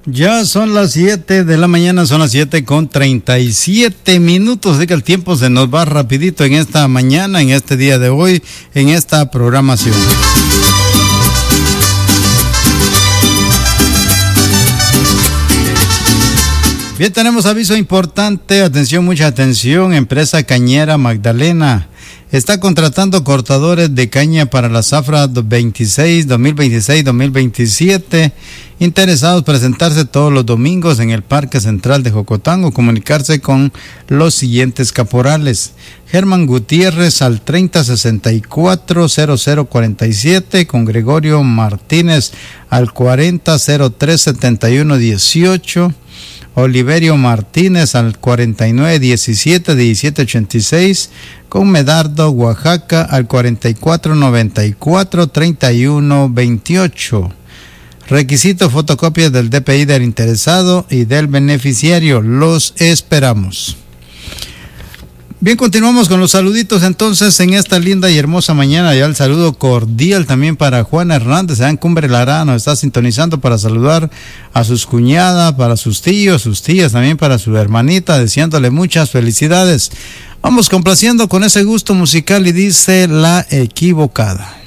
Ya son las 7 de la mañana, son las 7:37, así que el tiempo se nos va rapidito en esta mañana, en este día de hoy, en esta programación. Bien, tenemos aviso importante, atención, mucha atención, empresa cañera Magdalena está contratando cortadores de caña para la zafra 2026-2027. Interesados presentarse todos los domingos en el Parque Central de Jocotango, comunicarse con los siguientes caporales. Germán Gutiérrez al 3064-0047, con Gregorio Martínez al 4003-7118. Oliverio Martínez al 4917-1786, con Medardo Oaxaca al 4494-3128. Requisito: fotocopias del DPI del interesado y del beneficiario. Los esperamos. Bien, continuamos con los saluditos entonces en esta linda y hermosa mañana. Ya el saludo cordial también para Juana Hernández, allá en Cumbre Lara, nos está sintonizando para saludar a sus cuñadas, para sus tíos, sus tías, también para su hermanita, deseándole muchas felicidades. Vamos complaciendo con ese gusto musical y dice La Equivocada.